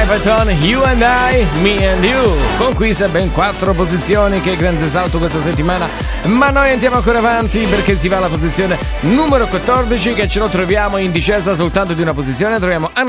Everton, You and I, Me and You. Conquista ben 4 posizioni, che grande salto questa settimana. Ma noi andiamo ancora avanti perché si va alla posizione numero 14, che ce lo troviamo in discesa soltanto di una posizione. Troviamo